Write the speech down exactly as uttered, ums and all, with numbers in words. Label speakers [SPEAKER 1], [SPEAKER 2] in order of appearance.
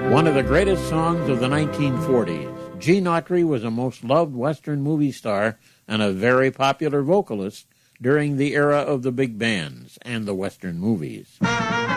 [SPEAKER 1] One of the greatest songs of the nineteen forties. Gene Autry was a most loved Western movie star and a very popular vocalist during the era of the big bands and the Western movies.